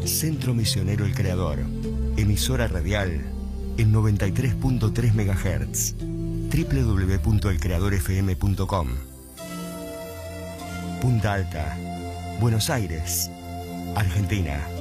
Centro Misionero El Creador. Emisora radial en 93.3 MHz. www.elcreadorfm.com. Punta Alta, Buenos Aires, Argentina.